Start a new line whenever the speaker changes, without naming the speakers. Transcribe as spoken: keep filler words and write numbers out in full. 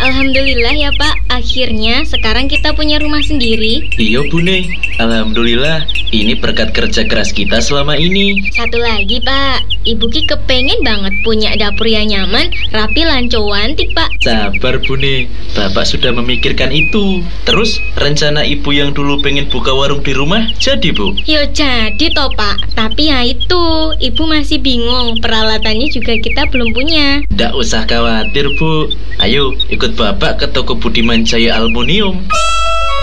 Alhamdulillah ya Pak, akhirnya sekarang kita punya rumah sendiri.
Iya Bune, alhamdulillah. Ini berkat kerja keras kita selama ini.
Satu lagi Pak, Ibu Ki kepengen banget punya dapur yang nyaman, rapi, lanco, antik Pak.
Sabar Bune, Bapak sudah memikirkan itu. Terus rencana Ibu yang dulu pengen buka warung di rumah jadi Bu?
Yo jadi toh Pak, tapi ya itu, Ibu masih bingung, peralatannya juga kita belum punya.
Nggak usah khawatir Bu. Ayo ikut Bapak ke toko Budiman Jaya Aluminium.